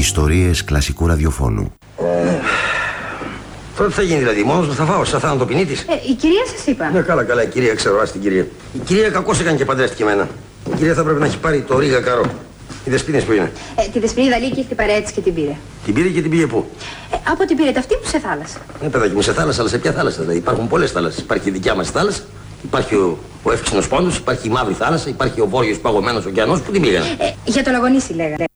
Ιστορίες κλασικού ραδιοφώνου. Τώρα τι θα γίνει δηλαδή, μόνος μου θα φάω, σαν θάνατο ποινή της. Η κυρία σας είπα. Ναι, καλά, η κυρία ξέρω, ας την κυρία. Η κυρία κακώς έκανε και παντρεύτηκε εμένα. Η κυρία θα πρέπει να έχει πάρει το Ρίγα Καρό. Οι δεσποίνες που είναι. Τη δεσποινή Δαλίκη ήρθε παρέτηση και την πήρε. Την πήρε και την πήγε πού? Από την πήρε αυτή που σε θάλασσα. Ναι, παιδάκι μου, σε θάλασσα, αλλά σε ποια θάλασσα δηλαδή? Υπάρχουν πολλές θάλασσες. Υπάρχει η δικιά μας θάλασσα, υπάρχει ο εύξηνος πόντος, υπάρχει η μαύρη θάλασσα, υπάρχει ο βόρειος παγωμένος ωκεανός που την πήγανε. Για το Λαγονίσι λέγανε.